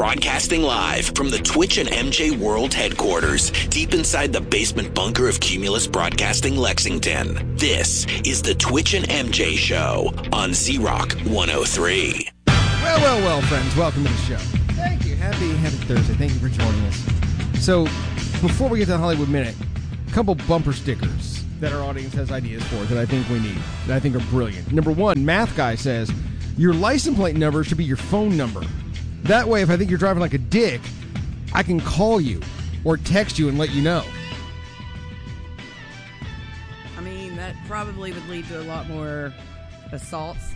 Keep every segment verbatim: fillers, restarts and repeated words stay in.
Broadcasting live from the Twitch and M J World headquarters, deep inside the basement bunker of Cumulus Broadcasting Lexington. This is the Twitch and M J Show on Z-Rock one oh three. Well, well, well, friends, welcome to the show. Thank you. Happy, happy Thursday. Thank you for joining us. So, before we get to the Hollywood Minute, a couple bumper stickers that our audience has ideas for that I think we need, that I think are brilliant. Number one, Math Guy says, your license plate number should be your phone number. That way, if I think you're driving like a dick, I can call you or text you and let you know. I mean, that probably would lead to a lot more assaults.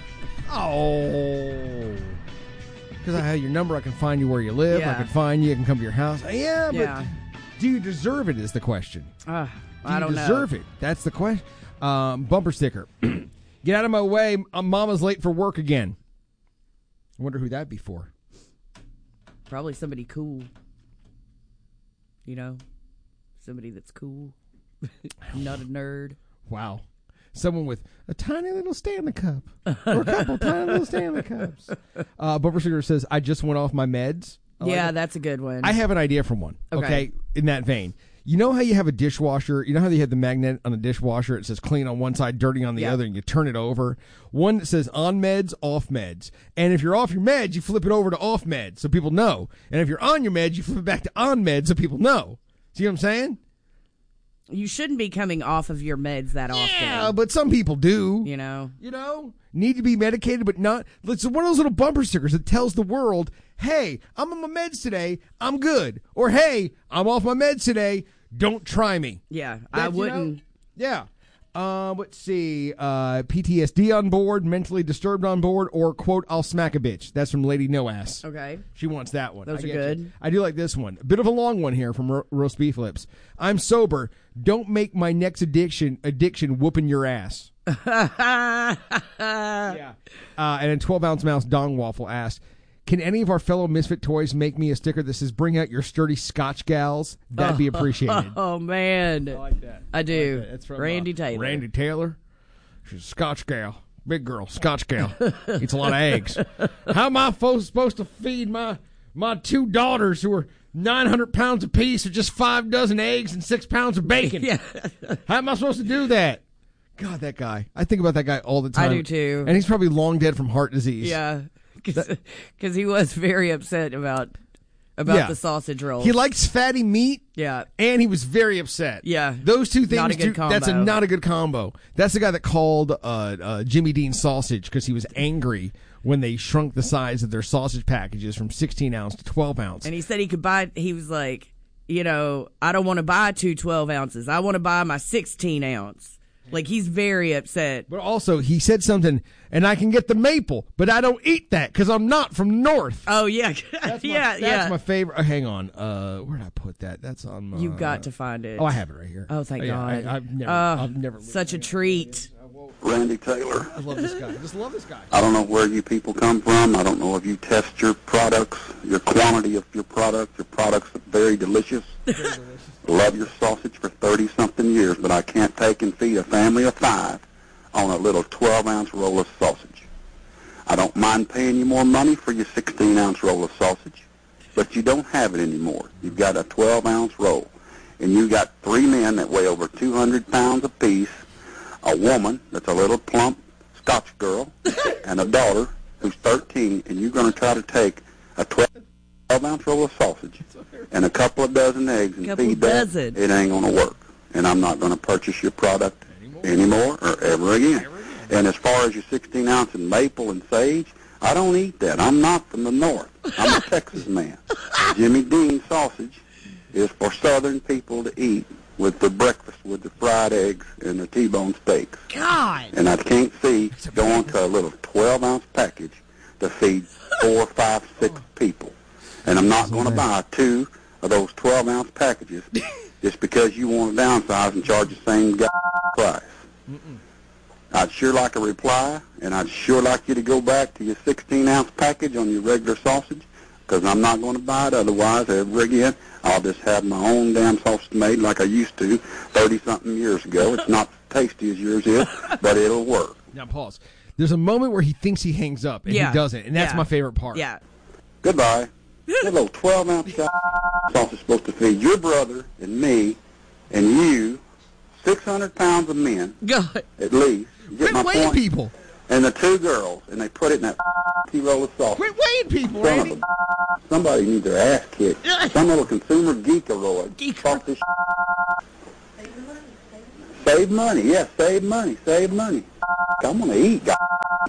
Oh. Because I have your number, I can find you where you live, Yeah. I can find you, I can come to your house. Yeah, but Yeah. do you deserve it is the question. Uh, Do I you don't deserve know. it? That's the question. Um, bumper sticker. Get out of my way. I'm Mama's late for work again. I wonder who that'd be for. Probably somebody cool. You know? Somebody that's cool. Not a nerd. Wow. Someone with a tiny little Stanley Cup. Or a couple tiny little Stanley Cups. Uh, bumper sticker says, I just went off my meds. I yeah, like it. that's a good one. I have an idea for one. Okay. Okay. In that vein. You know how you have a dishwasher? You know how you have the magnet on a dishwasher? It says clean on one side, dirty on the Yeah. other, and you turn it over. One that says on meds, off meds. And if you're off your meds, you flip it over to off meds so people know. And if you're on your meds, you flip it back to on meds so people know. See what I'm saying? You shouldn't be coming off of your meds that often. Yeah, but some people do. You know? You know? Need to be medicated, but not. It's one of those little bumper stickers that tells the world, hey, I'm on my meds today. I'm good. Or, hey, I'm off my meds today. Don't try me. Yeah, That, I you know? wouldn't. Yeah. Uh, let's see. Uh, P T S D on board, mentally disturbed on board, or, quote, I'll smack a bitch. That's from Lady No Ass. Okay. She wants that one. Those I are get good. you. I do like this one. A bit of a long one here from Ro- Roast Beef Lips. I'm sober. Don't make my next addiction addiction whooping your ass. Yeah. Uh, and then twelve ounce mouse Dong Waffle asked, can any of our fellow Misfit Toys make me a sticker that says bring out your sturdy Scotch gals? That'd be appreciated. Oh, man. I like that. I do. I like that. It's from Randy uh, Taylor. Randy Taylor. She's a Scotch gal. Big girl. Scotch gal. Eats a lot of eggs. How am I fo- supposed to feed my my two daughters who are nine hundred pounds apiece with just five dozen eggs and six pounds of bacon? Yeah. How am I supposed to do that? God, that guy. I think about that guy all the time. I do, too. And he's probably long dead from heart disease. Yeah. Because he was very upset about about Yeah. the sausage roll. He likes fatty meat. Yeah. And he was very upset. Yeah. Those two things, Not a good do- that's a combo. not a good combo. That's the guy that called uh, uh, Jimmy Dean sausage because he was angry when they shrunk the size of their sausage packages from sixteen ounce to twelve ounce. And he said he could buy, he was like, you know, I don't want to buy two twelve ounces. I want to buy my sixteen ounce. Like, he's very upset. But also, he said something, and I can get the maple, but I don't eat that because I'm not from the north. Oh, yeah. That's my, yeah, that's yeah. my favorite. Oh, hang on. Uh, where did I put that? That's on my... You've got to find it. Oh, I have it right here. Oh, thank yeah, God. I, I've never... Oh, I've never such a treat. Randy Taylor. I love this guy. I just love this guy. I don't know where you people come from. I don't know if you test your products, your quantity of your product. Your products are very delicious. Very delicious. Love your sausage for thirty-something years, but I can't take and feed a family of five on a little twelve ounce roll of sausage. I don't mind paying you more money for your sixteen ounce roll of sausage, but you don't have it anymore. You've got a twelve ounce roll, and you got three men that weigh over two hundred pounds apiece, a woman that's a little plump Scotch girl, and a daughter who's thirteen, and you're going to try to take a twelve ounce roll of sausage and a couple of dozen eggs and Couple feed that. dozen. It ain't going to work, and I'm not going to purchase your product anymore or ever again. And as far as your sixteen ounce and maple and sage, I don't eat that. I'm not from the north. I'm a Texas man. Jimmy Dean sausage is for southern people to eat with the breakfast, with the fried eggs and the T-bone steaks. God. And I can't see going to a little twelve ounce package to feed four, five, six people. And I'm not going to buy two of those twelve ounce packages just because you want to downsize and charge the same guy price. Mm-mm. I'd sure like a reply, and I'd sure like you to go back to your sixteen ounce package on your regular sausage, because I'm not going to buy it otherwise ever again. I'll just have my own damn sausage made like I used to thirty-something years ago. It's not as tasty as yours is, but it'll work. Now, pause. There's a moment where he thinks he hangs up, and Yeah. he doesn't, and that's Yeah. my favorite part. Yeah. Goodbye. That little twelve-ounce sausage is supposed to feed your brother and me and you six hundred pounds of men, God. at least. You get Quit my weighing point? people. And the two girls, and they put it in that roll of sausage. Quit weighing people, Son Randy. of a Somebody needs their ass kicked. Some little consumer geekaroid. Geek- Fuck this Save money, yeah, save money, save money. I'm gonna eat. God.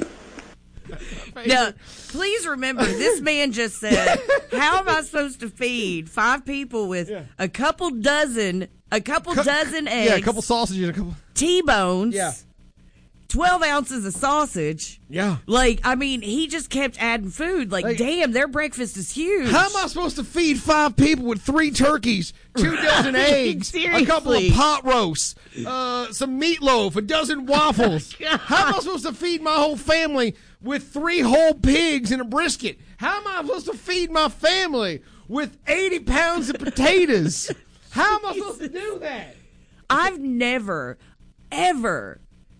Now, please remember, this man just said, how am I supposed to feed five people with Yeah. a couple dozen, a couple Cou- dozen eggs, Yeah, a couple sausages, a couple. T-bones, Yeah. twelve ounces of sausage. Yeah. Like, I mean, he just kept adding food. Like, Like- damn, their breakfast is huge. How am I supposed to feed five people with three turkeys, two dozen eggs, a couple of Seriously. pot roasts, uh, some meatloaf, a dozen waffles? God. How am I supposed to feed my whole family with three whole pigs and a brisket? How am I supposed to feed my family with eighty pounds of potatoes? How am I supposed to do that? I've never, ever,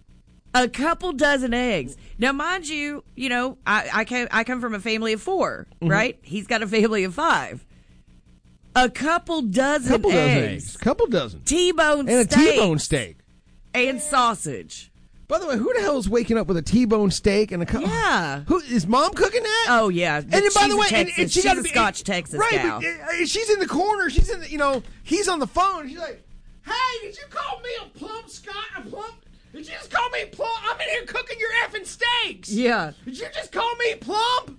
a couple dozen eggs. Now, mind you, you know, I, I, came, I come from a family of four, Mm-hmm. right? He's got a family of five. A couple dozen Couple dozen eggs. eggs, couple dozen, T-bone and a steak. T-bone steak. And sausage. By the way, who the hell is waking up with a T-bone steak and a cup? Yeah. Who is mom cooking that? Oh, yeah. And then, by She's the a way, and, Texas- and she she's got a Scotch Texas right? gal. But, uh, she's in the corner. She's in the, you know, he's on the phone. She's like, "Hey, did you call me a plump Scott? A plump? Did you just call me plump? I'm in here cooking your effing steaks. Yeah. Did you just call me plump?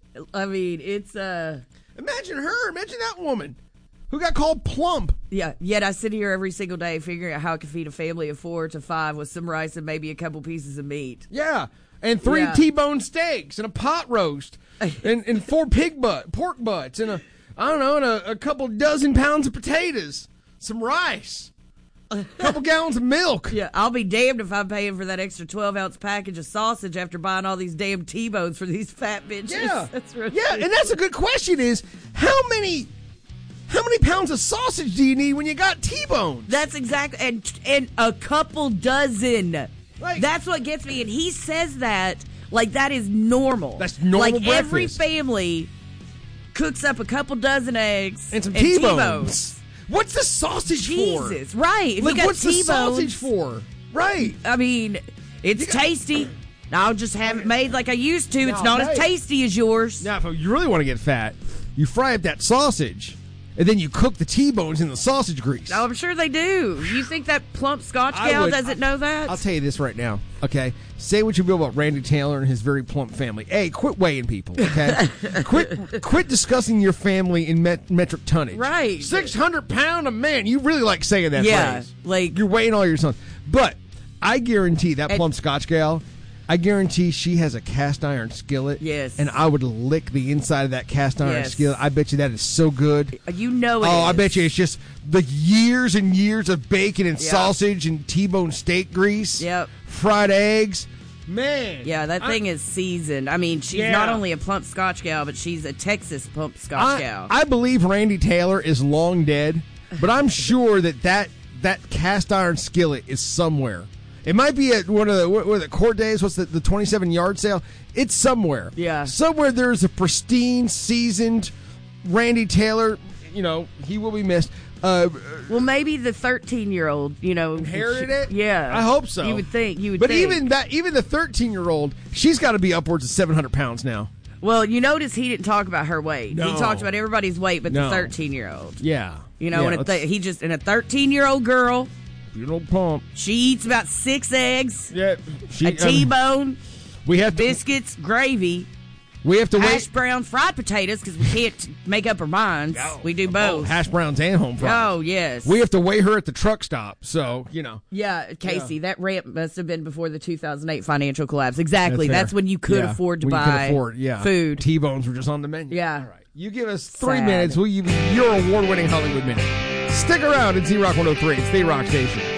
I mean, it's, uh... Imagine her. Imagine that woman who got called plump. Yeah, yet I sit here every single day figuring out how I can feed a family of four to five with some rice and maybe a couple pieces of meat. Yeah, and three Yeah. T-bone steaks and a pot roast and, and four pig butt, pork butts and a I don't know and a, a couple dozen pounds of potatoes, some rice, a couple gallons of milk. Yeah, I'll be damned if I'm paying for that extra twelve ounce package of sausage after buying all these damn T-bones for these fat bitches. Yeah, That's really yeah, and that's a good question. Is how many how many pounds of sausage do you need when you got T-bones? That's exactly, and and a couple dozen. Like- That's what gets me. And he says that like that is normal. That's normal Like every breakfast. family cooks up a couple dozen eggs and some and T-bones. T-bones. What's the sausage for? Jesus, right? If Like, you got what's the T-bones, sausage for? Right. I mean, it's got- tasty. I'll just have it made like I used to. It's Now, not as hey. tasty as yours. Now, if you really want to get fat, you fry up that sausage, and then you cook the T-bones in the sausage grease. Oh, I'm sure they do. You think that plump Scotch I gal would- doesn't know that? I'll tell you this right now, okay? Say what you will about Randy Taylor and his very plump family. Hey, quit weighing people, okay? quit quit discussing your family in met- metric tonnage. Right. six hundred pound a man. You really like saying that Yeah, phrase. like- You're weighing all your sons. But I guarantee that And- plump Scotch gal, I guarantee she has a cast iron skillet. Yes. And I would lick the inside of that cast iron Yes. skillet. I bet you that is so good. You know it Oh, I is. bet you it's just the years and years of bacon and Yeah. sausage and T-bone steak grease. Yep. Fried eggs. Man. Yeah, that I- thing is seasoned. I mean, she's Yeah. not only a plump Scotch gal, but she's a Texas plump Scotch I, gal. I believe Randy Taylor is long dead, but I'm sure that that, that cast iron skillet is somewhere. It might be at one of the what, what are the court days. What's the, the twenty-seven yard sale? It's somewhere. Yeah. Somewhere there's a pristine, seasoned Randy Taylor. You know, he will be missed. Uh, well, maybe the thirteen-year-old, you know, inherited she- it? Yeah, I hope so. You would think. You would. But think. even that, even the thirteen-year-old, she's got to be upwards of seven hundred pounds now. well, you notice he didn't talk about her weight. No. He talked about everybody's weight, but No. the thirteen-year-old. Yeah. You know, yeah, and a let's- th- he just and a thirteen-year-old girl. you don't pump. She eats about six eggs, Yeah. She, a T-bone, we have to. biscuits, gravy, We have to hash wait. browns, fried potatoes because we can't make up our minds. We do Oh, both. hash browns and home fries. Oh yes. We have to weigh her at the truck stop, so you know. Yeah, Casey, Yeah. that ramp must have been before the two thousand eight financial collapse. Exactly. That's That's, fair. when you could Yeah, afford to when you buy could afford, yeah. food. T-bones were just on the menu. Yeah. All right. You give us three Sad. minutes. We'll give you your award-winning Hollywood Minute. Stick around at Z-Rock one oh three. It's the Rock Station.